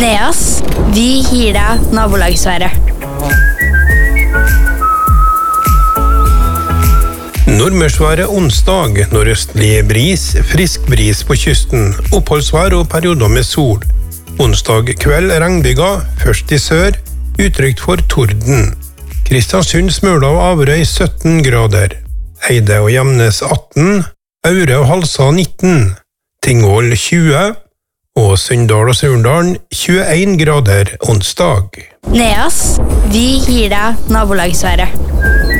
Neas, vi gir deg nabolagsværet. Nordmørsværet onsdag, nordøstlige bris, frisk bris på kysten, oppholdsvær og perioder med sol. Onsdag kveld regnbyger, først i sør, utrygt for torden. Kristiansund, Smøla og Averøy 17 grader. Eide og Gjemnes 18, Aure og Halsa 19, Tingvoll 20, og Sunndal og Surndalen 21 grader onsdag. Neas, vi gir deg nabolagsværet.